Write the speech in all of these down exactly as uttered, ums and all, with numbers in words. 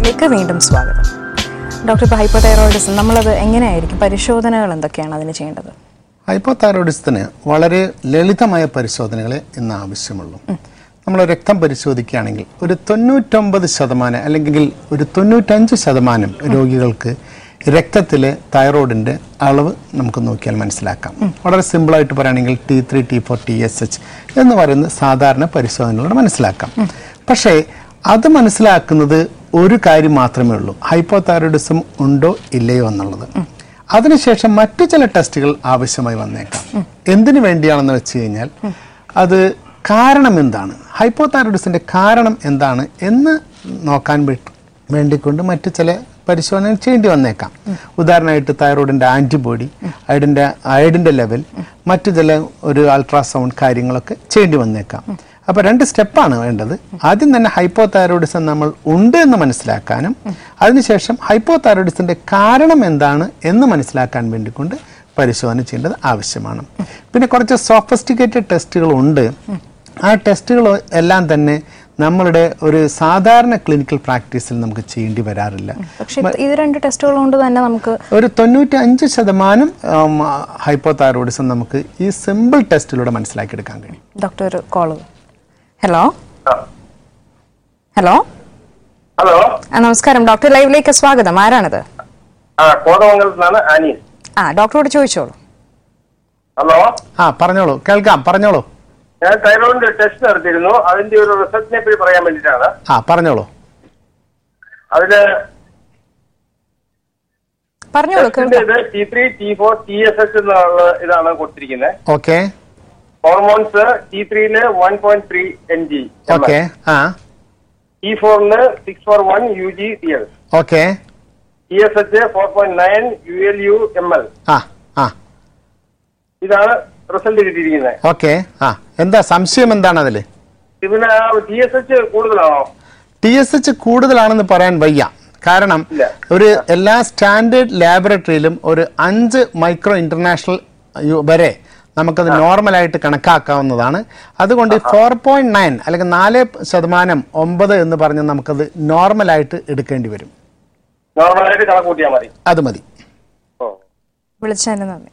പരിപാടിയിലേക്ക് വീണ്ടും സ്വാഗതം. ഡോക്ടർ, ഇപ്പോൾ ഹൈപ്പോതൈറോയിഡിസം നമ്മളത് എങ്ങനെയായിരിക്കും, പരിശോധനകൾ എന്തൊക്കെയാണ് അതിന് ചെയ്യേണ്ടത്? ഹൈപ്പോതൈറോയിഡിസത്തിന് വളരെ ലളിതമായ പരിശോധനകളെ ഇന്ന് ആവശ്യമുള്ളൂ. നമ്മൾ രക്തം പരിശോധിക്കുകയാണെങ്കിൽ ഒരു തൊണ്ണൂറ്റൊമ്പത് ശതമാനം അല്ലെങ്കിൽ ഒരു തൊണ്ണൂറ്റഞ്ച് ശതമാനം രോഗികൾക്ക് രക്തത്തിലെ തൈറോയിഡിൻ്റെ അളവ് നമുക്ക് നോക്കിയാൽ മനസ്സിലാക്കാം. വളരെ സിമ്പിളായിട്ട് പറയുകയാണെങ്കിൽ T three T four T S H എന്ന് പറയുന്ന സാധാരണ പരിശോധനകളോട് മനസ്സിലാക്കാം. പക്ഷേ അത് മനസ്സിലാക്കുന്നത് ഒരു കാര്യം മാത്രമേ ഉള്ളൂ, ഹൈപ്പോതൈറോയിഡിസം ഉണ്ടോ ഇല്ലയോ എന്നുള്ളത്. അതിനുശേഷം മറ്റു ചില ടെസ്റ്റുകൾ ആവശ്യമായി വന്നേക്കാം. എന്തിനു വേണ്ടിയാണെന്ന് വെച്ച് കഴിഞ്ഞാൽ അത് കാരണം എന്താണ്, ഹൈപ്പോതൈറോയിഡിസിന്റെ കാരണം എന്താണ് എന്ന് നോക്കാൻ വേണ്ടിക്കൊണ്ട് മറ്റു ചില പരിശോധന ചെയ്യേണ്ടി വന്നേക്കാം. ഉദാഹരണമായിട്ട് തൈറോയിഡിന്റെ ആന്റിബോഡി, അയഡിന്റെ അയഡിന്റെ ലെവൽ, മറ്റു ചില ഒരു അൾട്രാസൗണ്ട് കാര്യങ്ങളൊക്കെ ചെയ്യേണ്ടി വന്നേക്കാം. അപ്പോൾ രണ്ട് സ്റ്റെപ്പാണ് വേണ്ടത്. ആദ്യം തന്നെ ഹൈപ്പോതൈറോയിഡിസം നമ്മൾ ഉണ്ട് എന്ന് മനസ്സിലാക്കാനും അതിനുശേഷം ഹൈപ്പോതൈറോയിഡിസിന്റെ കാരണം എന്താണ് എന്ന് മനസ്സിലാക്കാൻ വേണ്ടിക്കൊണ്ട് പരിശോധന ചെയ്യേണ്ടത് ആവശ്യമാണ്. പിന്നെ കുറച്ച് സോഫിസ്റ്റിക്കേറ്റഡ് ടെസ്റ്റുകളുണ്ട്. ആ ടെസ്റ്റുകൾ എല്ലാം തന്നെ നമ്മളുടെ ഒരു സാധാരണ ക്ലിനിക്കൽ പ്രാക്ടീസിൽ നമുക്ക് ചെയ്യേണ്ടി വരാറില്ല. പക്ഷേ ഇത് രണ്ട് ടെസ്റ്റുകൾ കൊണ്ട് തന്നെ നമുക്ക് ഒരു തൊണ്ണൂറ്റി അഞ്ച് ശതമാനം ഹൈപ്പോതൈറോയിഡിസം നമുക്ക് ഈ സിമ്പിൾ ടെസ്റ്റിലൂടെ മനസ്സിലാക്കിയെടുക്കാൻ കഴിയും. ഡോക്ടർ, ഒരു കോള്. ഹലോ ഹലോ ഹലോ നമസ്കാരം. ഡോക്ടർ ലൈവിലേക്ക് സ്വാഗതം. ആരാണിത്? ആ ഡോക്ടറോട് ചോദിച്ചോളൂ. ഹലോ ആ പറഞ്ഞോളൂ, കേൾക്കാം, പറഞ്ഞോളൂ. ഞാൻ തൈറോയിഡിന്റെ ടെസ്റ്റ് നടത്തിയിരുന്നു, അതിന്റെ ഒരു റിസൾട്ടിനെ പറ്റി പറയാൻ വേണ്ടിയിട്ടാണ്. ആ പറഞ്ഞോളൂ. അതില് പറഞ്ഞോളൂ. T three T four T S H എന്നുള്ള ഇതാണ് കൊടുത്തിരിക്കുന്നത്. Okay. Hormones T ത്രീയില് one point three N G, okay. ആ T ഫോറിന് six four one U G T L, okay. T S H four point nine U L U M L. ആ ആ ഇതാണ് result കിട്ടിയിരിക്കുന്നത്. Okay. ആ എന്താ സംശയം, എന്താണ് അതില്? ഇതിന് ടി എസ് എച്ച് കൂടുതലാണോ? ടി എസ് എച്ച് കൂടുതലാണെന്ന് പറയാൻ വയ്യ. കാരണം ഒരു എല്ലാ സ്റ്റാൻഡേർഡ് ലാബറട്ടറിയിലും ഒരു അഞ്ച് മൈക്രോ ഇന്റർനാഷണൽ വരെ നമുക്കത് നോർമലായിട്ട് കണക്കാക്കാവുന്നതാണ്. അതുകൊണ്ട് ഫോർ പോയിന്റ് നയൻ അല്ലെങ്കിൽ നാല് ശതമാനം ഒമ്പത് എന്ന് പറഞ്ഞ് നമുക്കത് നോർമലായിട്ട് എടുക്കേണ്ടി വരും. നോർമലായിട്ട് കണക്കൂട്ടിയാൽ മതി. അത് മതി. വിളിച്ചതിന് നന്ദി.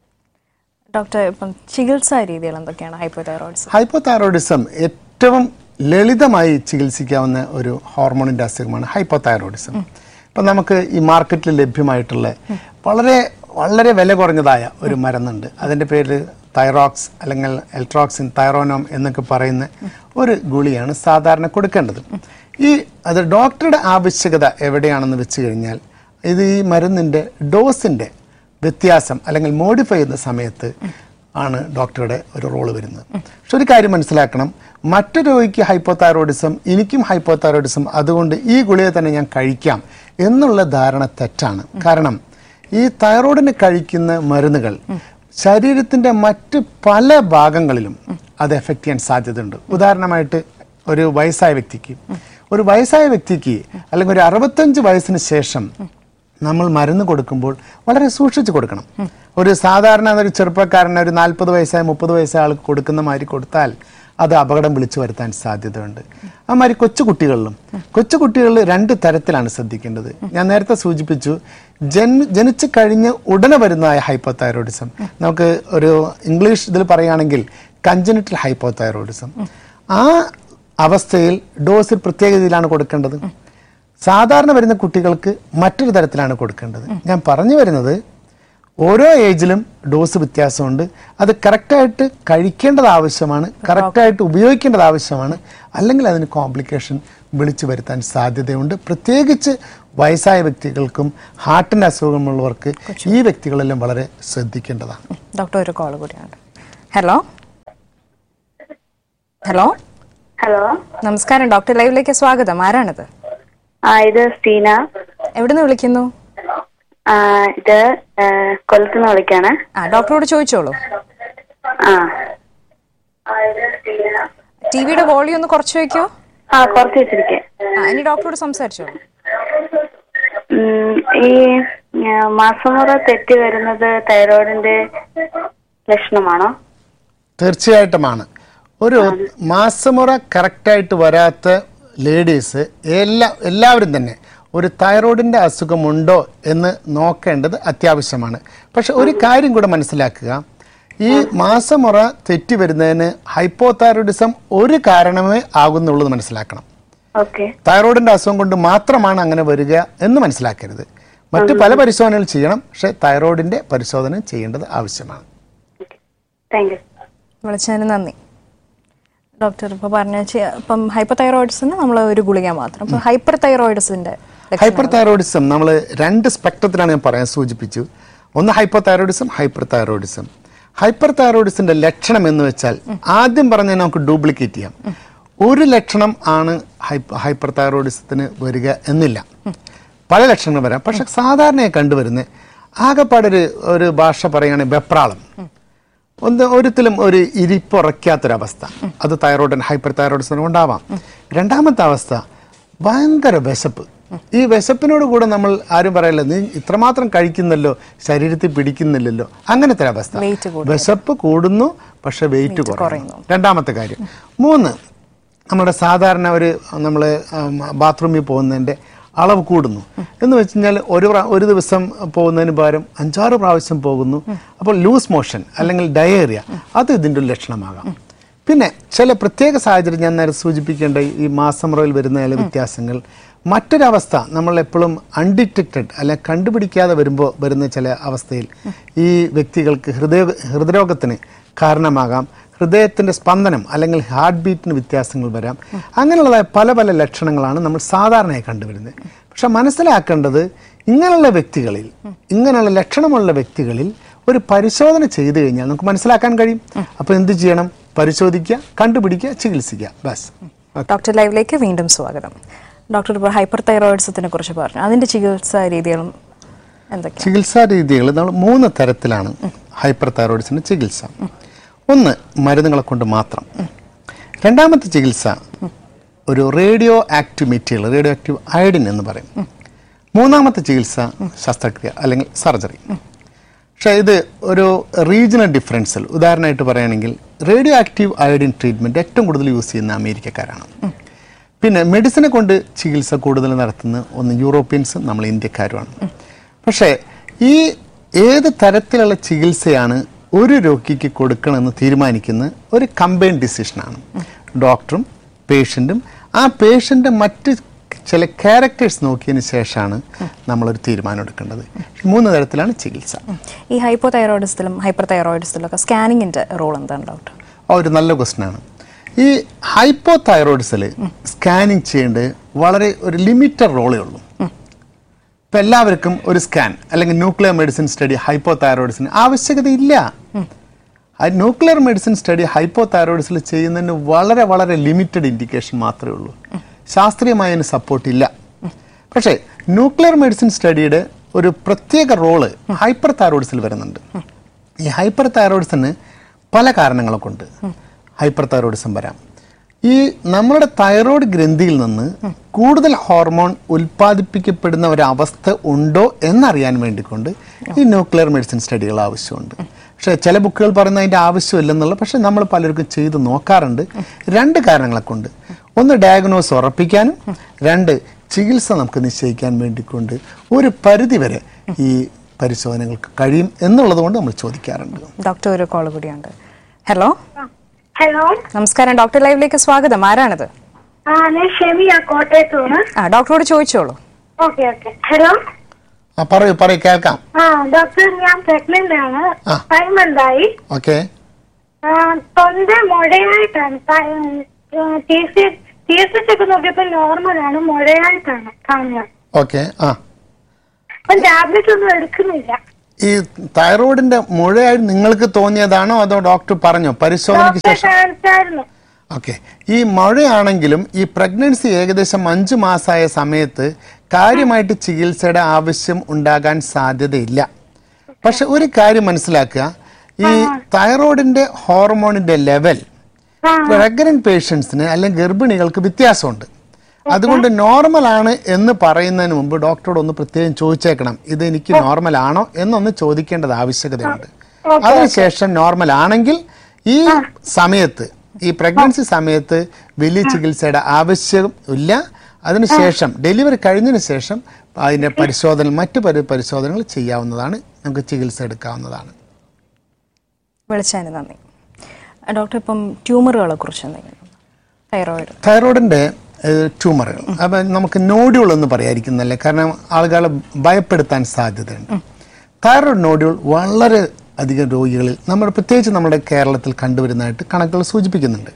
ഡോക്ടർ, ഇപ്പം ചികിത്സാ രീതികൾ എന്തൊക്കെയാണ് ഹൈപ്പോതൈറോയിഡിസം? ഹൈപ്പോതൈറോയിഡിസം ഏറ്റവും ലളിതമായി ചികിത്സിക്കാവുന്ന ഒരു ഹോർമോണിൻ്റെ അസുഖമാണ് ഹൈപ്പോതൈറോയിഡിസം. ഇപ്പം നമുക്ക് ഈ മാർക്കറ്റിൽ ലഭ്യമായിട്ടുള്ള വളരെ വളരെ വില കുറഞ്ഞതായ ഒരു മരുന്നുണ്ട്. അതിൻ്റെ പേര് തൈറോക്സ് അല്ലെങ്കിൽ എൽട്രോക്സിൻ, തൈറോനോം എന്നൊക്കെ പറയുന്ന ഒരു ഗുളിയാണ് സാധാരണ കൊടുക്കേണ്ടത്. ഈ അത് ഡോക്ടറുടെ ആവശ്യകത എവിടെയാണെന്ന് വെച്ച് കഴിഞ്ഞാൽ ഇത് ഈ മരുന്നിൻ്റെ ഡോസിൻ്റെ വ്യത്യാസം അല്ലെങ്കിൽ മോഡിഫൈ ചെയ്യുന്ന സമയത്ത് ആണ് ഡോക്ടറുടെ ഒരു റോള് വരുന്നത്. പക്ഷെ ഒരു കാര്യം മനസ്സിലാക്കണം, മറ്റു രോഗിക്ക് ഹൈപ്പോതൈറോയിഡിസം, എനിക്കും ഹൈപ്പോതൈറോയിഡിസം, അതുകൊണ്ട് ഈ ഗുളിക തന്നെ ഞാൻ കഴിക്കാം എന്നുള്ള ധാരണ തെറ്റാണ്. കാരണം ഈ തൈറോയിഡിന് കഴിക്കുന്ന മരുന്നുകൾ ശരീരത്തിൻ്റെ മറ്റ് പല ഭാഗങ്ങളിലും അത് എഫക്റ്റ് ചെയ്യാൻ സാധ്യതയുണ്ട്. ഉദാഹരണമായിട്ട് ഒരു വയസ്സായ വ്യക്തിക്ക് ഒരു വയസ്സായ വ്യക്തിക്ക് അല്ലെങ്കിൽ ഒരു അറുപത്തഞ്ച് വയസ്സിന് ശേഷം നമ്മൾ മരുന്ന് കൊടുക്കുമ്പോൾ വളരെ സൂക്ഷിച്ച് കൊടുക്കണം. ഒരു സാധാരണ ഒരു ചെറുപ്പക്കാരന് ഒരു നാൽപ്പത് വയസ്സായ മുപ്പത് വയസ്സായ ആൾക്ക് കൊടുക്കുന്ന മാതിരി കൊടുത്താൽ അത് അപകടം വിളിച്ചു വരുത്താൻ സാധ്യതയുണ്ട്. ആ മാതിരി കൊച്ചുകുട്ടികളിലും കൊച്ചുകുട്ടികളിൽ രണ്ട് തരത്തിലാണ് ശ്രദ്ധിക്കേണ്ടത്. ഞാൻ നേരത്തെ സൂചിപ്പിച്ചു, ജന് ജനിച്ചു കഴിഞ്ഞ് ഉടനെ വരുന്നതായ ഹൈപ്പോതൈറോയിഡിസം, നമുക്ക് ഒരു ഇംഗ്ലീഷ് ഇതിൽ പറയുകയാണെങ്കിൽ കഞ്ചനിറ്റൽ ഹൈപ്പോതൈറോയിഡിസം. ആ അവസ്ഥയിൽ ഡോസിൽ പ്രത്യേക രീതിയിലാണ് കൊടുക്കേണ്ടത്. സാധാരണ വരുന്ന കുട്ടികൾക്ക് മറ്റൊരു തരത്തിലാണ് കൊടുക്കേണ്ടത്. ഞാൻ പറഞ്ഞു വരുന്നത് ഓരോ ഏജിലും ഡോസ് വ്യത്യാസമുണ്ട്. അത് കറക്റ്റായിട്ട് കഴിക്കേണ്ടത് ആവശ്യമാണ്, കറക്റ്റായിട്ട് ഉപയോഗിക്കേണ്ടത് ആവശ്യമാണ്. അല്ലെങ്കിൽ അതിന് കോംപ്ലിക്കേഷൻ വിളിച്ചു വരുത്താൻ സാധ്യതയുണ്ട്. പ്രത്യേകിച്ച് വയസ്സായ വ്യക്തികൾക്കും ഹാർട്ടിൻ്റെ അസുഖമുള്ളവർക്ക് ഈ വ്യക്തികളെല്ലാം വളരെ ശ്രദ്ധിക്കേണ്ടതാണ്. ഡോക്ടർ, ഒരു കോൾ കൂടിയാണ്. ഹലോ ഹലോ ഹലോ നമസ്കാരം. ഡോക്ടർ ലൈവിലേക്ക് സ്വാഗതം. ആരാണിത്? ആ ഇത് സ്റ്റീന. എവിടുന്ന് വിളിക്കുന്നു? ആ ഇത് കൊല്ലത്തുനിന്ന് വിളിക്കാണ്. ആ ഡോക്ടറോട് ചോദിച്ചോളൂ. ആ ടിവിയുടെ വോളിയം ഒന്ന് കുറച്ച് വെക്കോ. ആ കുറച്ച് വെച്ചിരിക്കേ. ആ ഇനി ഡോക്ടറോട് സംസാരിച്ചോളൂ. ഈ മാസമുറ തെറ്റി വരുന്നത് തൈറോയിഡിന്റെ ലക്ഷണമാണോ? തീർച്ചയായിട്ടുമാണ്. ഒരു മാസമുറ കറക്റ്റായിട്ട് വരാത്ത ലേഡീസ് എല്ലാ എല്ലാവരും തന്നെ ഒരു തൈറോയിഡിൻ്റെ അസുഖമുണ്ടോ എന്ന് നോക്കേണ്ടത് അത്യാവശ്യമാണ്. പക്ഷെ ഒരു കാര്യം കൂടെ മനസ്സിലാക്കുക, ഈ മാസമുറ തെറ്റി വരുന്നതിന് ഹൈപ്പോതൈറോയിഡിസം ഒരു കാരണമേ ആകുന്നുള്ളത് മനസ്സിലാക്കണം. തൈറോയിഡിന്റെ അസുഖം കൊണ്ട് മാത്രമാണ് അങ്ങനെ വരിക എന്ന് മനസ്സിലാക്കരുത്. മറ്റു പല പരിശോധനകൾ ചെയ്യണം, പക്ഷെ തൈറോയിഡിന്റെ പരിശോധന ചെയ്യേണ്ടത് ആവശ്യമാണ്. വിളിച്ചതിന് നന്ദി. ഡോക്ടർ ഇപ്പോൾ പറഞ്ഞ ഇപ്പം ഹൈപ്പർ തൈറോയിഡിസിന് നമ്മൾ ഒരു ഗുളിക മാത്രം. ഇപ്പം ഹൈപ്പർ തൈറോയിഡിസിന്റെ ഹൈപ്പർ തൈറോയിഡിസം നമ്മൾ രണ്ട് സ്പെക്ട്രത്തിലാണ് ഞാൻ പറയാൻ സൂചിപ്പിച്ചു. ഒന്ന് hypo thyroidism, hyper thyroidism. Hyper തൈറോയിഡിസിന്റെ ലക്ഷണം എന്ന് വെച്ചാൽ ആദ്യം പറഞ്ഞ നമുക്ക് ഡ്യൂപ്ലിക്കേറ്റ് ചെയ്യാം. ഒരു ലക്ഷണം ആണ് ഹൈപ്പർ തൈറോയിഡിസത്തിന് വരിക എന്നില്ല, പല ലക്ഷണങ്ങൾ വരാം. പക്ഷെ സാധാരണയായി കണ്ടുവരുന്ന ആകെപ്പാടൊരു ഒരു ഭാഷ പറയുകയാണെങ്കിൽ വെപ്രാളം, ഒന്ന് ഒരിക്കലും ഒരു ഇരിപ്പുറയ്ക്കാത്തൊരവസ്ഥ, അത് തൈറോയിഡ് ഹൈപ്പർ തൈറോയിഡിസിന് ഉണ്ടാവാം. രണ്ടാമത്തെ അവസ്ഥ ഭയങ്കര വിശപ്പ്. ഈ വിശപ്പിനോട് കൂടെ നമ്മൾ ആരും പറയല്ല, നീ ഇത്രമാത്രം കഴിക്കുന്നല്ലോ, ശരീരത്തിൽ പിടിക്കുന്നില്ലല്ലോ, അങ്ങനത്തെ ഒരു അവസ്ഥ. വിശപ്പ് കൂടുന്നു പക്ഷെ വെയിറ്റ് കുറയുന്നു. രണ്ടാമത്തെ കാര്യം. മൂന്ന്, നമ്മുടെ സാധാരണ ഒരു നമ്മൾ ബാത്റൂമിൽ പോകുന്നതിൻ്റെ അളവ് കൂടുന്നു എന്ന് വെച്ച് കഴിഞ്ഞാൽ ഒരു ഒരു ദിവസം പോകുന്നതിന് പകരം അഞ്ചാറ് പ്രാവശ്യം പോകുന്നു. അപ്പോൾ ലൂസ് മോഷൻ അല്ലെങ്കിൽ ഡയേറിയ, അത് ഇതിൻ്റെ ഒരു ലക്ഷണമാകാം. പിന്നെ ചില പ്രത്യേക സാഹചര്യം ഞാൻ നേരെ സൂചിപ്പിക്കേണ്ട ഈ മാസമുറയിൽ വരുന്ന ചില വ്യത്യാസങ്ങൾ. മറ്റൊരവസ്ഥ, നമ്മൾ എപ്പോഴും അൺഡിറ്റക്റ്റഡ് അല്ലെ കണ്ടുപിടിക്കാതെ വരുമ്പോൾ വരുന്ന ചില അവസ്ഥയിൽ ഈ വ്യക്തികൾക്ക് ഹൃദയ ഹൃദയരോഗത്തിന് കാരണമാകാം. ഹൃദയത്തിൻ്റെ സ്പന്ദനം അല്ലെങ്കിൽ ഹാർട്ട് ബീറ്റിന് വ്യത്യാസങ്ങൾ വരാം. അങ്ങനെയുള്ളതായ പല പല ലക്ഷണങ്ങളാണ് നമ്മൾ സാധാരണയായി കണ്ടുവരുന്നത്. പക്ഷെ മനസ്സിലാക്കേണ്ടത്, ഇങ്ങനെയുള്ള വ്യക്തികളിൽ ഇങ്ങനെയുള്ള ലക്ഷണമുള്ള വ്യക്തികളിൽ ഒരു പരിശോധന ചെയ്തു കഴിഞ്ഞാൽ നമുക്ക് മനസ്സിലാക്കാൻ കഴിയും. അപ്പോൾ എന്ത് ചെയ്യണം? പരിശോധിക്കുക, കണ്ടുപിടിക്കുക, ചികിത്സിക്കുക. ബസ്. ഡോക്ടർ ലൈവിലേക്ക് വീണ്ടും സ്വാഗതം. ഡോക്ടർ ഇപ്പോൾ ഹൈപ്പർ തൈറോയിഡിസത്തിനെ കുറിച്ച് പറഞ്ഞു, അതിൻ്റെ ചികിത്സാ രീതികളും എന്തൊക്കെയാണ്? ചികിത്സാ രീതികൾ നമ്മൾ മൂന്ന് തരത്തിലാണ് ഹൈപ്പർ തൈറോയിഡിസിൻ്റെ ചികിത്സ. ഒന്ന്, മരുന്നുകളെ കൊണ്ട് മാത്രം. രണ്ടാമത്തെ ചികിത്സ ഒരു radio active material, radio active iodine എന്ന് പറയും. മൂന്നാമത്തെ ചികിത്സ ശസ്ത്രക്രിയ അല്ലെങ്കിൽ സർജറി. പക്ഷേ ഇത് ഒരു റീജിയണൽ ഡിഫറൻസിൽ ഉദാഹരണമായിട്ട് പറയുകയാണെങ്കിൽ റേഡിയോ ആക്റ്റീവ് അയഡിൻ ട്രീറ്റ്മെൻറ്റ് ഏറ്റവും കൂടുതൽ യൂസ് ചെയ്യുന്ന അമേരിക്കക്കാരാണ്. പിന്നെ മെഡിസിനെ കൊണ്ട് ചികിത്സ കൂടുതൽ നടത്തുന്ന ഒന്ന് യൂറോപ്യൻസും നമ്മൾ ഇന്ത്യക്കാരുമാണ്. പക്ഷേ ഈ ഏത് തരത്തിലുള്ള ചികിത്സയാണ് ഒരു രോഗിക്ക് കൊടുക്കണമെന്ന് തീരുമാനിക്കുന്ന ഒരു കമ്പൈൻ ഡിസിഷനാണ്. ഡോക്ടറും പേഷ്യൻറ്റും ആ പേഷ്യൻ്റെ മറ്റ് ചില ക്യാരക്ടേഴ്സ് നോക്കിയതിന് ശേഷമാണ് നമ്മളൊരു തീരുമാനം എടുക്കേണ്ടത്. മൂന്ന് തരത്തിലാണ് ചികിത്സ. ഈ ഹൈപ്പോ തൈറോയിഡിസത്തിലും ഹൈപ്പർ തൈറോയിഡിസത്തിലൊക്കെ സ്കാനിങ്ങിൻ്റെ റോൾ എന്താണ് ഡോക്ടർ? ആ ഒരു നല്ല ക്വസ്റ്റ്യനാണ്. ഈ ഹൈപ്പോ തൈറോയിഡിസിൽ സ്കാനിങ് ചെയ്യേണ്ടത് വളരെ ഒരു ലിമിറ്റഡ് റോളേ ഉള്ളൂ. ഇപ്പം എല്ലാവർക്കും ഒരു സ്കാൻ അല്ലെങ്കിൽ nuclear medicine study hypo തൈറോയിഡിസിന് ആവശ്യകതയില്ല. Nuclear medicine study hypo തൈറോയിഡിസിൽ ചെയ്യുന്നതിന് വളരെ വളരെ ലിമിറ്റഡ് ഇൻഡിക്കേഷൻ മാത്രമേ ഉള്ളൂ. ശാസ്ത്രീയമായ അതിന് സപ്പോർട്ട് ഇല്ല. പക്ഷേ ന്യൂക്ലിയർ മെഡിസിൻ സ്റ്റഡിയുടെ ഒരു പ്രത്യേക റോള് ഹൈപ്പർ തൈറോയിഡിസിൽ വരുന്നുണ്ട്. ഈ ഹൈപ്പർ തൈറോയിഡിസിന് പല കാരണങ്ങളെ കൊണ്ട് ഹൈപ്പർ തൈറോയിഡിസം വരാം. ഈ നമ്മുടെ തൈറോയ്ഡ് ഗ്രന്ഥിയിൽ നിന്ന് കൂടുതൽ ഹോർമോൺ ഉൽപ്പാദിപ്പിക്കപ്പെടുന്ന ഒരവസ്ഥ ഉണ്ടോ എന്നറിയാൻ വേണ്ടിക്കൊണ്ട് ഈ ന്യൂക്ലിയർ മെഡിസിൻ സ്റ്റഡികൾ ആവശ്യമുണ്ട്. പക്ഷേ ചില ബുക്കുകൾ പറയുന്ന അതിൻ്റെ ആവശ്യമില്ലെന്നുള്ള, പക്ഷെ നമ്മൾ പലർക്കും ചെയ്ത് നോക്കാറുണ്ട്. രണ്ട് കാരണങ്ങളെ കൊണ്ട്. ഒന്ന്, ഡയഗ്നോസ് ഉറപ്പിക്കാനും, രണ്ട്, ചികിത്സ നമുക്ക് നിശ്ചയിക്കാൻ വേണ്ടിക്കൊണ്ട് ഒരു പരിധിവരെ ഈ പരിശോധനകൾക്ക് കഴിയും എന്നുള്ളത് കൊണ്ട് നമ്മൾ ചോദിക്കാറുണ്ട്. ഡോക്ടർ ഒരു കോൾ കൂടിയുണ്ട്. ഹലോ ഹലോ, നമസ്കാരം. ഡോക്ടർ ലൈവിലേക്ക് സ്വാഗതം. ആരാണിത്? ആ ഞാൻ ഷെമിയ, കോട്ടയത്തുനിന്ന്. ആ ഡോക്ടറോട് ചോദിച്ചോളൂ. Okay okay. ഹലോ, ആ പറയൂ പറയൂ കേൾക്കാം. ആ ഡോക്ടർ, ഞാൻ പ്രഗ്നന്റ് ആണ്. ഫൈവ് മന്ത് ആയി. ഓക്കെ. തൊണ്ട മുഴയായിട്ടാണ്. ടി സി ഒക്കെ നോക്കിയപ്പോൾ നോർമലാണ്, മുഴയായിട്ടാണ് കാണുന്നത്. ഓക്കെ. ആ അപ്പം ടാബ്ലറ്റ് ഒന്നും എടുക്കുന്നില്ല. ഈ തൈറോയിഡിന്റെ മുഴയായി നിങ്ങൾക്ക് തോന്നിയതാണോ അതോ ഡോക്ടർ പറഞ്ഞോ പരിശോധനയ്ക്ക് ശേഷം? ഓക്കെ. ഈ മഴയാണെങ്കിലും ഈ പ്രഗ്നൻസി ഏകദേശം അഞ്ചു മാസമായ സമയത്ത് കാര്യമായിട്ട് ചികിത്സയുടെ ആവശ്യം ഉണ്ടാകാൻ സാധ്യതയില്ല. പക്ഷെ ഒരു കാര്യം മനസ്സിലാക്കുക, ഈ തൈറോയിഡിന്റെ ഹോർമോണിന്റെ ലെവൽ പ്രഗ്നന്റ് പേഷ്യൻസിന് അല്ലെങ്കിൽ ഗർഭിണികൾക്ക് വ്യത്യാസമുണ്ട്. അതുകൊണ്ട് നോർമൽ ആണ് എന്ന് പറയുന്നതിന് മുമ്പ് ഡോക്ടറോട് ഒന്ന് പ്രത്യേകം ചോദിച്ചേക്കണം, ഇത് എനിക്ക് നോർമൽ ആണോ എന്നൊന്ന് ചോദിക്കേണ്ടത് ആവശ്യകതയുണ്ട്. അതിനുശേഷം നോർമൽ ആണെങ്കിൽ ഈ സമയത്ത് ഈ പ്രഗ്നൻസി സമയത്ത് വലിയ ചികിത്സയുടെ ആവശ്യം ഇല്ല. അതിനുശേഷം ഡെലിവറി കഴിഞ്ഞതിന് ശേഷം അതിൻ്റെ പരിശോധന മറ്റു പരി പരിശോധനകൾ ചെയ്യാവുന്നതാണ്, നമുക്ക് ചികിത്സ എടുക്കാവുന്നതാണ്. വിളിച്ചതിന് നന്ദി. ഡോക്ടർ, ഇപ്പം ട്യൂമറുകളെ കുറിച്ച് എന്തെങ്കിലും? തൈറോയിഡ് തൈറോയിഡിൻ്റെ ട്യൂമറുകൾ അപ്പം നമുക്ക് നോഡ്യൂൾ എന്ന് പറയാതിരിക്കുന്നല്ലേ, കാരണം ആളുകളെ ഭയപ്പെടുത്താൻ സാധ്യതയുണ്ട്. തൈറോയിഡ് നോഡ്യൂൾ വളരെ അധികം രോഗികളിൽ നമ്മൾ പ്രത്യേകിച്ച് നമ്മുടെ കേരളത്തിൽ കണ്ടുവരുന്നതായിട്ട് കണക്കുകൾ സൂചിപ്പിക്കുന്നുണ്ട്.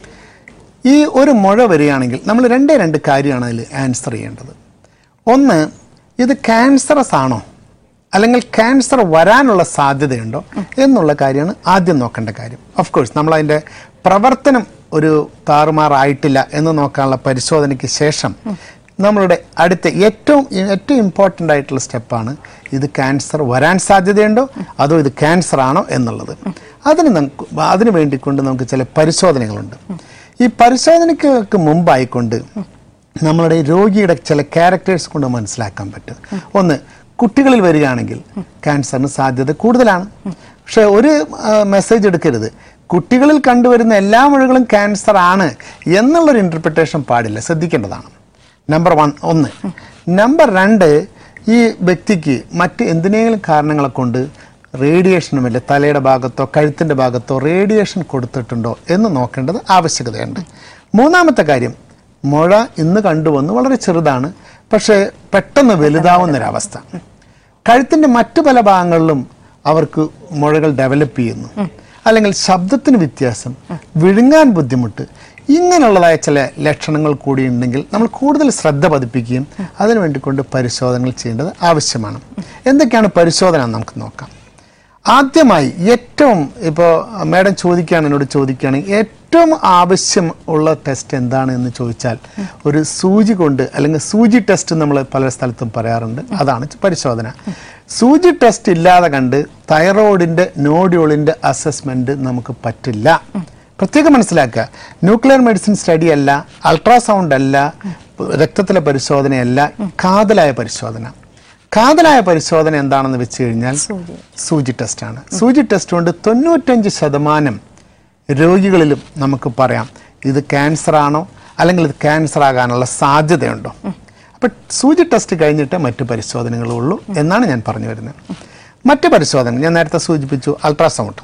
ഈ ഒരു മുഴ വരികയാണെങ്കിൽ നമ്മൾ രണ്ടേ രണ്ട് കാര്യമാണ് അതിൽ ആൻസർ ചെയ്യേണ്ടത്. ഒന്ന്, ഇത് ക്യാൻസറസ് ആണോ അല്ലെങ്കിൽ ക്യാൻസർ വരാനുള്ള സാധ്യതയുണ്ടോ എന്നുള്ള കാര്യമാണ് ആദ്യം നോക്കേണ്ട കാര്യം. ഓഫ് കോഴ്സ് നമ്മൾ അതിൻ്റെ പ്രവർത്തനം ഒരു താറുമാറായിട്ടില്ല എന്ന് നോക്കാനുള്ള പരിശോധനയ്ക്ക് ശേഷം നമ്മളുടെ അടുത്ത ഏറ്റവും ഏറ്റവും ഇമ്പോർട്ടൻ്റ് ആയിട്ടുള്ള സ്റ്റെപ്പാണ് ഇത് ക്യാൻസർ വരാൻ സാധ്യതയുണ്ടോ അതോ ഇത് ക്യാൻസർ ആണോ എന്നുള്ളത്. അതിന് നമുക്ക് അതിന് വേണ്ടിക്കൊണ്ട് നമുക്ക് ചില പരിശോധനകളുണ്ട്. ഈ പരിശോധനയ്ക്ക് മുമ്പായിക്കൊണ്ട് നമ്മളുടെ രോഗിയുടെ ചില ക്യാരക്ടേഴ്സ് കൊണ്ട് മനസ്സിലാക്കാൻ പറ്റും. ഒന്ന്, കുട്ടികളിൽ വരികയാണെങ്കിൽ ക്യാൻസറിന് സാധ്യത കൂടുതലാണ്. പക്ഷെ ഒരു മെസ്സേജ് എടുക്കരുത്, കുട്ടികളിൽ കണ്ടുവരുന്ന എല്ലാ മുഴകളും ക്യാൻസർ ആണ് എന്നുള്ളൊരു ഇൻ്റർപ്രിട്ടേഷൻ പാടില്ല, ശ്രദ്ധിക്കേണ്ടതാണ്. നമ്പർ വൺ ഒന്ന്. നമ്പർ രണ്ട്, ഈ വ്യക്തിക്ക് മറ്റ് എന്തിനേലും കാരണങ്ങളെ കൊണ്ട് റേഡിയേഷനുമില്ല, തലയുടെ ഭാഗത്തോ കഴുത്തിൻ്റെ ഭാഗത്തോ റേഡിയേഷൻ കൊടുത്തിട്ടുണ്ടോ എന്ന് നോക്കേണ്ടത് ആവശ്യകതയുണ്ട്. മൂന്നാമത്തെ കാര്യം, മുഴ ഇന്ന് കണ്ടുവന്ന് വളരെ ചെറുതാണ്, പക്ഷേ പെട്ടെന്ന് വലുതാവുന്നൊരവസ്ഥ. കഴുത്തിൻ്റെ മറ്റു പല ഭാഗങ്ങളിലും അവർക്ക് മുഴകൾ ഡെവലപ്പ് ചെയ്യുന്നു, അല്ലെങ്കിൽ ശബ്ദത്തിന് വ്യത്യാസം, വിഴുങ്ങാൻ ബുദ്ധിമുട്ട്, ഇങ്ങനെയുള്ളതായ ചില ലക്ഷണങ്ങൾ കൂടി ഉണ്ടെങ്കിൽ നമ്മൾ കൂടുതൽ ശ്രദ്ധ പതിപ്പിക്കുകയും അതിനു വേണ്ടിക്കൊണ്ട് പരിശോധനകൾ ചെയ്യേണ്ടത് ആവശ്യമാണ്. എന്തൊക്കെയാണ് പരിശോധന നമുക്ക് നോക്കാം. ആദ്യമായി ഏറ്റവും ഇപ്പോൾ മാഡം ചോദിക്കുകയാണ് എന്നോട് ചോദിക്കുകയാണെങ്കിൽ ഏറ്റവും ആവശ്യം ഉള്ള ടെസ്റ്റ് എന്താണ് എന്ന് ചോദിച്ചാൽ ഒരു സൂചി കൊണ്ട് അല്ലെങ്കിൽ സൂചി ടെസ്റ്റ് നമ്മൾ പല സ്ഥലത്തും പറയാറുണ്ട്, അതാണ് പരിശോധന. സൂചി ടെസ്റ്റ് ഇല്ലാതെ കണ്ട് തൈറോയിഡിൻ്റെ നോഡ്യൂളിൻ്റെ അസസ്മെൻറ്റ് നമുക്ക് പറ്റില്ല. പ്രത്യേകം മനസ്സിലാക്കുക, ന്യൂക്ലിയർ മെഡിസിൻ സ്റ്റഡി അല്ല, അൾട്രാസൗണ്ട് അല്ല, രക്തത്തിലെ പരിശോധനയല്ല, കാതലായ പരിശോധന. കാതലായ പരിശോധന എന്താണെന്ന് വെച്ച് കഴിഞ്ഞാൽ സൂചി ടെസ്റ്റാണ്. സൂചി ടെസ്റ്റ് കൊണ്ട് തൊണ്ണൂറ്റഞ്ച് ശതമാനം രോഗികളിലും നമുക്ക് പറയാം ഇത് ക്യാൻസർ ആണോ അല്ലെങ്കിൽ ഇത് ക്യാൻസർ ആകാനുള്ള സാധ്യതയുണ്ടോ. അപ്പം സൂചി ടെസ്റ്റ് കഴിഞ്ഞിട്ട് മറ്റു പരിശോധനകളുള്ളൂ എന്നാണ് ഞാൻ പറഞ്ഞു വരുന്നത്. മറ്റു പരിശോധന ഞാൻ നേരത്തെ സൂചിപ്പിച്ചു, അൾട്രാസൗണ്ട്.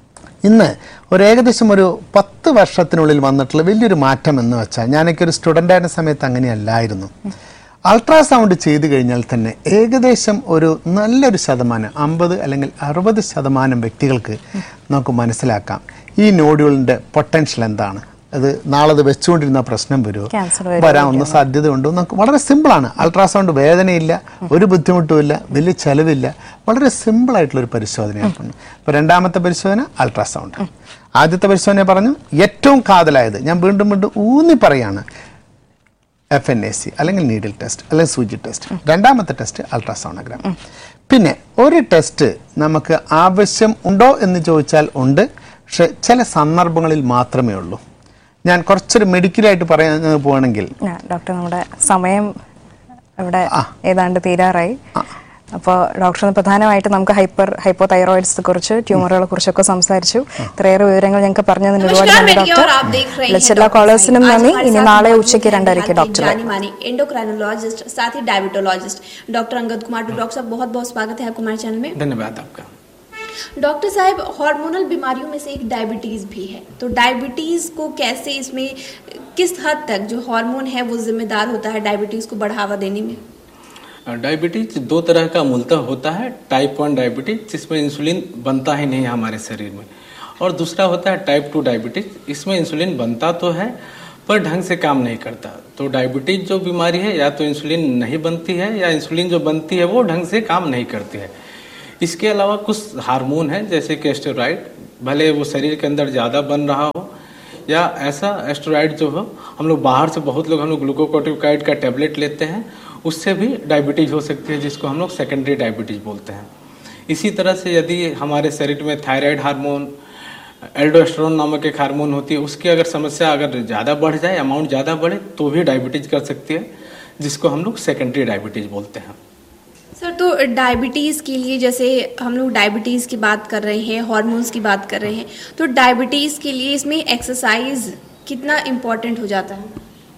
ഇന്ന് ഒരു ഏകദേശം ഒരു പത്ത് വർഷത്തിനുള്ളിൽ വന്നിട്ടുള്ള വലിയൊരു മാറ്റം എന്ന് വെച്ചാൽ, ഞാനൊക്കെ ഒരു സ്റ്റുഡൻ്റ് ആയിരുന്ന സമയത്ത് അങ്ങനെയല്ലായിരുന്നു. അൾട്രാസൗണ്ട് ചെയ്തു കഴിഞ്ഞാൽ തന്നെ ഏകദേശം ഒരു നല്ലൊരു ശതമാനം, അമ്പത് അല്ലെങ്കിൽ അറുപത് ശതമാനം വ്യക്തികൾക്ക് നമുക്ക് മനസ്സിലാക്കാം ഈ നോഡ്യൂളിൻ്റെ പൊട്ടൻഷ്യൽ എന്താണ്, അത് നാളെ അത് വെച്ചുകൊണ്ടിരുന്ന പ്രശ്നം വരുമോ, വരാവുന്ന സാധ്യതയുണ്ടോ. നമുക്ക് വളരെ സിമ്പിളാണ്. അൾട്രാസൗണ്ട് വേദനയില്ല, ഒരു ബുദ്ധിമുട്ടുമില്ല, വലിയ ചെലവില്ല, വളരെ സിമ്പിളായിട്ടുള്ളൊരു പരിശോധനയാണ്. ഇപ്പോൾ രണ്ടാമത്തെ പരിശോധന അൾട്രാസൗണ്ട്. ആദ്യത്തെ പരിശോധന പറഞ്ഞു ഏറ്റവും കാതലായത്, ഞാൻ വീണ്ടും വീണ്ടും ഊന്നി പറയാണ്, എഫ് എൻ എ സി അല്ലെങ്കിൽ നീഡിൽ ടെസ്റ്റ് അല്ലെങ്കിൽ സൂചി ടെസ്റ്റ്. രണ്ടാമത്തെ ടെസ്റ്റ് അൾട്രാസോണോഗ്രാം. പിന്നെ ഒരു ടെസ്റ്റ് നമുക്ക് ആവശ്യം ഉണ്ടോ എന്ന് ചോദിച്ചാൽ ഉണ്ട്, പക്ഷെ ചില സന്ദർഭങ്ങളിൽ മാത്രമേ ഉള്ളൂ. ഞാൻ കുറച്ചൊരു മെഡിക്കലായിട്ട് പറയാൻ പോവാണെങ്കിൽ, ഡോക്ടർ നമ്മുടെ സമയം ഇവിടെ ഏതാണ്ട് തീരാറായി. അപ്പോൾ ഡോക്ടർ പ്രധാനമായിട്ട് നമുക്ക് ഹൈപ്പർ ഹൈപ്പോ തൈറോയിഡ്സിനെ കുറിച്ച് ട്യൂമറുകളെ കുറിച്ചൊക്കെ സംസാരിച്ചു. ഇത്രയേറെ വിവരങ്ങൾ ഞങ്ങൾക്ക് പറഞ്ഞതിന് ഒരുപാട് നന്ദി ഡോക്ടർ. വിളിച്ച എല്ലാ കോളേഴ്സിനും നന്ദി. ഇനി നാളെ ഉച്ചയ്ക്ക് രണ്ടരയ്ക്ക് ഡോക്टर एंडोक्राइनोलॉजिस्ट साथ ही diabetologist doctor Angad Kumar. Doctor साहब बहुत बहुत स्वागत है आपको हमारे चैनल में। धन्यवाद आपका। डॉक्टर साहब, हार्मोनल बीमारियों में से एक डायबिटीज भी है, तो डायबिटीज को कैसे, इसमें किस हद तक जो हार्मोन है वो जिम्मेदार होता है डायबिटीज को बढ़ावा देने में? डायबिटीज दो तरह का मूलतः होता है। टाइप वन डायबिटीज जिसमें इंसुलिन बनता ही नहीं है हमारे शरीर में, और दूसरा होता है टाइप टू डायबिटीज, इसमें इंसुलिन बनता तो है पर ढंग से काम नहीं करता। तो डायबिटीज जो बीमारी है, या तो इंसुलिन नहीं बनती है या इंसुलिन जो बनती है वो ढंग से काम नहीं करती है। इसके अलावा कुछ हार्मोन है जैसे कि एस्टेरॉइड, भले वो शरीर के अंदर ज़्यादा बन रहा हो, या ऐसा एस्टेरॉइड जो हो, हम लोग बाहर से बहुत लोग हम लोग ग्लूकोकोर्टिकोइड का टेबलेट लेते हैं, उससे भी डायबिटीज हो सकती है, जिसको हम लोग सेकेंडरी डायबिटीज बोलते हैं। इसी तरह से यदि हमारे शरीर में थायराइड हार्मोन, एल्डोस्टेरोन नामक एक हार्मोन होती है, उसकी अगर समस्या अगर ज़्यादा बढ़ जाए, अमाउंट ज़्यादा बढ़े, तो भी डायबिटीज कर सकती है, जिसको हम लोग सेकेंडरी डायबिटीज बोलते हैं। सर, तो डायबिटीज़ के लिए, जैसे हम लोग डायबिटीज़ की बात कर रहे हैं, हार्मोन्स की बात कर रहे हैं, तो डायबिटीज़ के लिए इसमें एक्सरसाइज कितना इम्पोर्टेंट हो जाता है?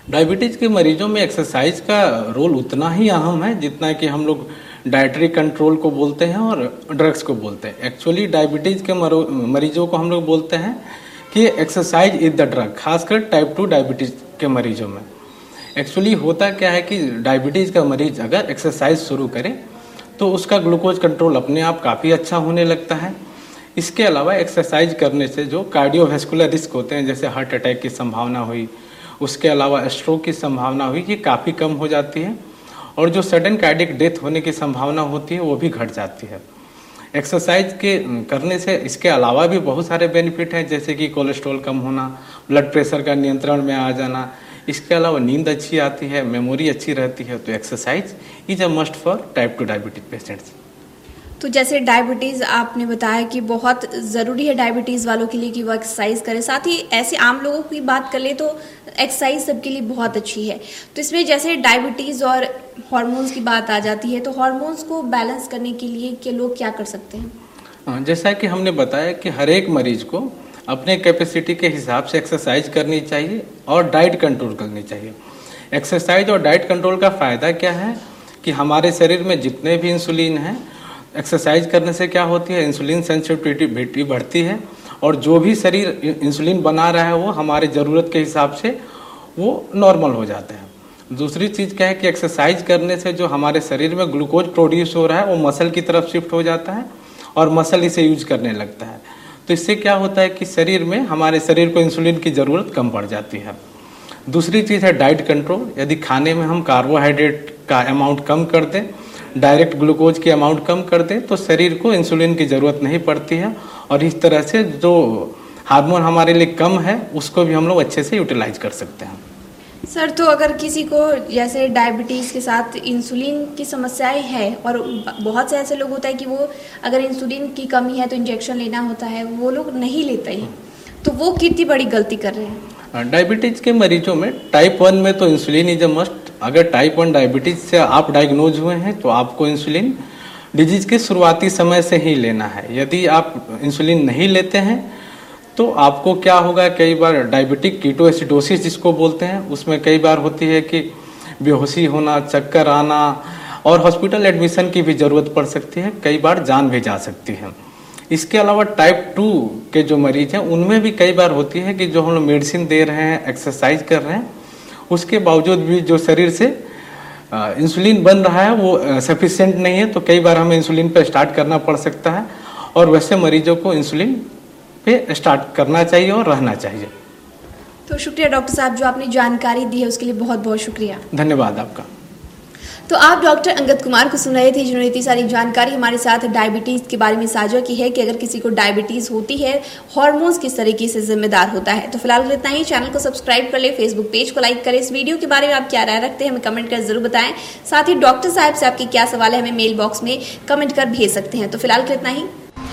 डायबिटीज के मरीजों में एक्सरसाइज का रोल उतना ही अहम है जितना कि हम लोग डाइटरी कंट्रोल को बोलते हैं और ड्रग्स को बोलते हैं। एक्चुअली डायबिटीज के मरीजों को हम लोग बोलते हैं कि एक्सरसाइज इज द ड्रग, खासकर टाइप टू डायबिटीज के मरीजों में। एक्चुअली होता क्या है कि डायबिटीज का मरीज अगर एक्सरसाइज शुरू करे तो उसका ग्लूकोज कंट्रोल अपने आप काफ़ी अच्छा होने लगता है। इसके अलावा एक्सरसाइज करने से जो कार्डियोवैस्कुलर रिस्क होते हैं, जैसे हार्ट अटैक की संभावना हुई, उसके अलावा स्ट्रोक की संभावना हुई, ये काफ़ी कम हो जाती है और जो सडन कार्डियक डेथ होने की संभावना होती है वो भी घट जाती है। एक्सरसाइज के करने से इसके अलावा भी बहुत सारे बेनिफिट हैं, जैसे कि कोलेस्ट्रॉल कम होना, ब्लड प्रेशर का नियंत्रण में आ जाना, इसके अलावा नींद अच्छी आती है, मेमोरी अच्छी रहती है। तो exercise is a must for type two diabetes patients. तो जैसे डायबिटीज़ आपने बताया कि बहुत ज़रूरी है डायबिटीज़ वालों के लिए कि वो एक्सरसाइज करें, साथ ही ऐसे आम लोगों की बात कर ले तो एक्सरसाइज सबके लिए बहुत अच्छी है। तो इसमें जैसे डायबिटीज़ और हार्मोन्स की बात आ जाती है, तो हार्मोन्स को बैलेंस करने के लिए के लोग क्या कर सकते हैं? जैसा कि हमने बताया कि हर एक मरीज को अपने कैपेसिटी के हिसाब से एक्सरसाइज करनी चाहिए और डाइट कंट्रोल करनी चाहिए। एक्सरसाइज और डाइट कंट्रोल का फ़ायदा क्या है कि हमारे शरीर में जितने भी इंसुलिन हैं, एक्सरसाइज करने से क्या होती है, इंसुलिन सेंसिटिविटी बढ़ती है और जो भी शरीर इंसुलिन बना रहा है वो हमारे ज़रूरत के हिसाब से वो नॉर्मल हो जाता है। दूसरी चीज़ क्या है कि एक्सरसाइज करने से जो हमारे शरीर में ग्लूकोज प्रोड्यूस हो रहा है वो मसल की तरफ शिफ्ट हो जाता है और मसल इसे यूज करने लगता है। तो इससे क्या होता है कि शरीर में हमारे शरीर को इंसुलिन की ज़रूरत कम पड़ जाती है। दूसरी चीज़ है डाइट कंट्रोल। यदि खाने में हम कार्बोहाइड्रेट का अमाउंट कम कर दें, डायरेक्ट ग्लूकोज की अमाउंट कम कर दें, तो शरीर को इंसुलिन की ज़रूरत नहीं पड़ती है और इस तरह से जो हार्मोन हमारे लिए कम है उसको भी हम लोग अच्छे से यूटिलाइज कर सकते हैं। सर, तो अगर किसी को जैसे डायबिटीज़ के साथ इंसुलिन की समस्याएं हैं और बहुत से ऐसे लोग होता है कि वो अगर इंसुलिन की कमी है तो इंजेक्शन लेना होता है, वो लोग नहीं लेते हैं, तो वो कितनी बड़ी गलती कर रहे हैं? डायबिटीज़ के मरीजों में टाइप वन में तो इंसुलिन इज अ मस्ट। अगर टाइप वन डायबिटीज़ से आप डायग्नोज हुए हैं तो आपको इंसुलिन डिजीज के शुरुआती समय से ही लेना है। यदि आप इंसुलिन नहीं लेते हैं तो आपको क्या होगा, कई बार डायबिटिक कीटोएसिडोसिस जिसको बोलते हैं, उसमें कई बार होती है कि बेहोशी होना, चक्कर आना और हॉस्पिटल एडमिशन की भी ज़रूरत पड़ सकती है, कई बार जान भी जा सकती है। इसके अलावा टाइप टू के जो मरीज हैं उनमें भी कई बार होती है कि जो हम लोग मेडिसिन दे रहे हैं, एक्सरसाइज कर रहे हैं, उसके बावजूद भी जो शरीर से इंसुलिन बन रहा है वो सफिशिएंट नहीं है, तो कई बार हमें इंसुलिन पर स्टार्ट करना पड़ सकता है और वैसे मरीजों को इंसुलिन पे स्टार्ट करना चाहिए और रहना चाहिए। तो शुक्रिया डॉक्टर साहब, जो आपने जानकारी दी है उसके लिए बहुत बहुत शुक्रिया। धन्यवाद आपका। तो आप डॉक्टर अंगद कुमार को सुन रहे थे, जिन्होंने इतनी सारी जानकारी हमारे साथ डायबिटीज़ के बारे में साझा की है कि अगर किसी को डायबिटीज़ होती है, हार्मोन्स किस तरीके से जिम्मेदार होता है। तो फिलहाल इतना ही। चैनल को सब्सक्राइब कर ले, फेसबुक पेज को लाइक करें। इस वीडियो के बारे में आप क्या राय रखते हैं हमें कमेंट कर जरूर बताएं। साथ ही डॉक्टर साहब से आपके क्या सवाल है हमें मेल बॉक्स में कमेंट कर भेज सकते हैं। तो फिलहाल इतना ही।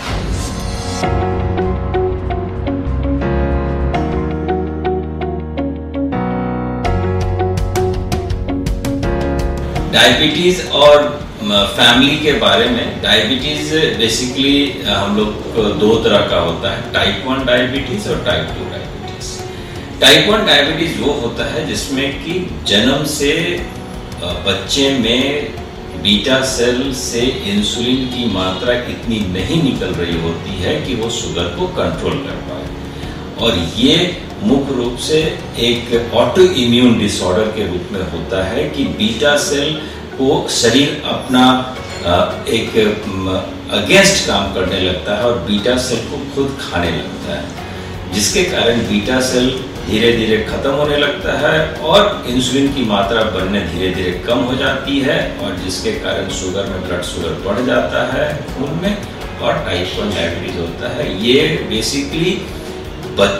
डायबिटीज़ और फैमिली के बारे में, डायबिटीज़ बेसिकली हम लोग को दो तरह का होता है, टाइप वन डायबिटीज़ और type two diabetes. Type one diabetes वो होता है जिसमें कि जन्म से बच्चे में बीटा सेल से इंसुलिन की मात्रा इतनी नहीं निकल रही होती है कि वो शुगर को कंट्रोल कर पाए, और ये मुख्य रूप से एक ऑटो इम्यून डिसऑर्डर के रूप में होता है कि बीटा सेल को शरीर अपना एक अगेंस्ट काम करने लगता है और बीटा सेल को खुद खाने लगता है, जिसके कारण बीटा सेल धीरे धीरे खत्म होने लगता है और इंसुलिन की मात्रा बनने धीरे धीरे कम हो जाती है, और जिसके कारण शुगर में ब्लड शुगर बढ़ जाता है खून में और टाइप वन डायबिटीज होता है। ये बेसिकली